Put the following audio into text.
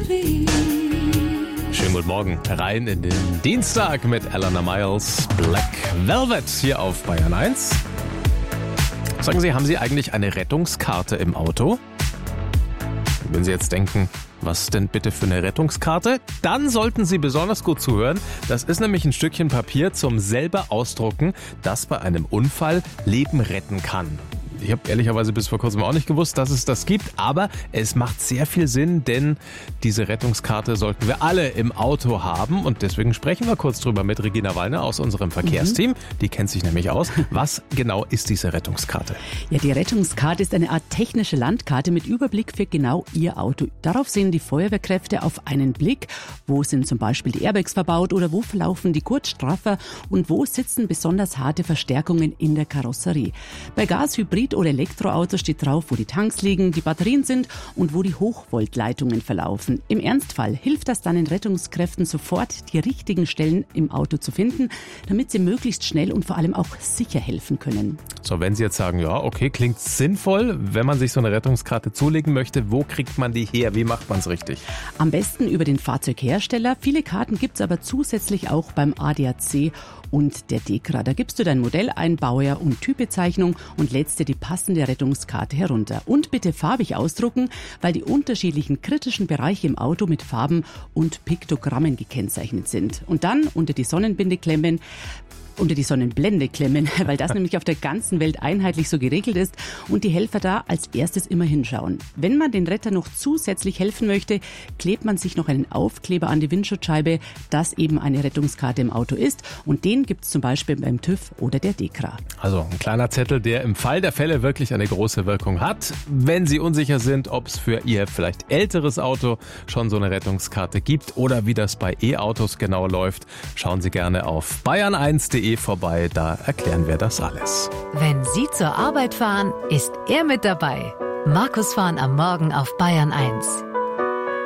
Schönen guten Morgen, rein in den Dienstag mit Elena Miles, Black Velvet hier auf Bayern 1. Sagen Sie, haben Sie eigentlich eine Rettungskarte im Auto? Wenn Sie jetzt denken, was denn bitte für eine Rettungskarte? Dann sollten Sie besonders gut zuhören. Das ist nämlich ein Stückchen Papier zum selber ausdrucken, das bei einem Unfall Leben retten kann. Ich habe ehrlicherweise bis vor kurzem auch nicht gewusst, dass es das gibt, aber es macht sehr viel Sinn, denn diese Rettungskarte sollten wir alle im Auto haben und deswegen sprechen wir kurz drüber mit Regina Wallner aus unserem Verkehrsteam. Die kennt sich nämlich aus. Was genau ist diese Rettungskarte? Ja, die Rettungskarte ist eine Art technische Landkarte mit Überblick für genau Ihr Auto. Darauf sehen die Feuerwehrkräfte auf einen Blick, wo sind zum Beispiel die Airbags verbaut oder wo verlaufen die Gurtstraffer und wo sitzen besonders harte Verstärkungen in der Karosserie. Bei Gas, Hybrid oder Elektroautos steht drauf, wo die Tanks liegen, die Batterien sind und wo die Hochvoltleitungen verlaufen. Im Ernstfall hilft das dann den Rettungskräften sofort, die richtigen Stellen im Auto zu finden, damit sie möglichst schnell und vor allem auch sicher helfen können. So, wenn Sie jetzt sagen, ja, okay, klingt sinnvoll, wenn man sich so eine Rettungskarte zulegen möchte, wo kriegt man die her? Wie macht man es richtig? Am besten über den Fahrzeughersteller. Viele Karten gibt es aber zusätzlich auch beim ADAC und der DEKRA. Da gibst du dein Modell ein, Baujahr und Typbezeichnung und lädst dir die passende Rettungskarte herunter. Und bitte farbig ausdrucken, weil die unterschiedlichen kritischen Bereiche im Auto mit Farben und Piktogrammen gekennzeichnet sind. Und dann unter die Sonnenblende klemmen, weil das nämlich auf der ganzen Welt einheitlich so geregelt ist und die Helfer da als erstes immer hinschauen. Wenn man den Retter noch zusätzlich helfen möchte, klebt man sich noch einen Aufkleber an die Windschutzscheibe, dass eben eine Rettungskarte im Auto ist und den gibt es zum Beispiel beim TÜV oder der DEKRA. Also ein kleiner Zettel, der im Fall der Fälle wirklich eine große Wirkung hat. Wenn Sie unsicher sind, ob es für Ihr vielleicht älteres Auto schon so eine Rettungskarte gibt oder wie das bei E-Autos genau läuft, schauen Sie gerne auf bayern1.de vorbei, da erklären wir das alles. Wenn Sie zur Arbeit fahren, ist er mit dabei. Markus Fahren am Morgen auf Bayern 1.